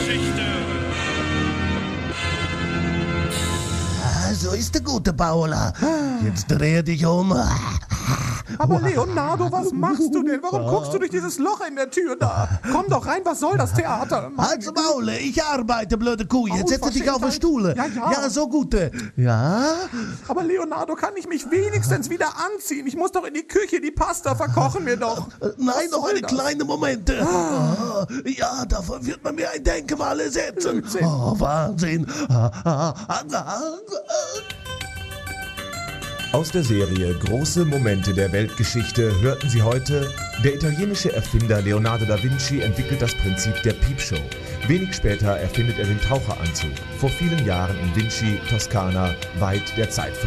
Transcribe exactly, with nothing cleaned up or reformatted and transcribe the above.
Weltgeschichte. Ah, so ist der gute Paula. Jetzt dreh dich um. Aber Leonardo, was machst du denn? Warum guckst du durch dieses Loch in der Tür da? Komm doch rein, was soll das Theater? Halt's Maul, ich arbeite, blöde Kuh. Jetzt setze dich auf den Stuhl. Ja, ja. Ja, so gute. Ja? Aber Leonardo, kann ich mich wenigstens wieder anziehen? Ich muss doch in die Küche, die Pasta verkochen wir doch. Nein, noch eine das? kleine Momente. Ah. Oh, ja, davon wird man mir ein Denkmal setzen. Blödsinn. Oh, Wahnsinn. Ah, ah, ah, ah. Aus der Serie Große Momente der Weltgeschichte hörten Sie heute: Der italienische Erfinder Leonardo da Vinci entwickelt das Prinzip der Piepshow. Wenig später erfindet er den Taucheranzug. Vor vielen Jahren in Vinci, Toskana, weit der Zeit voraus.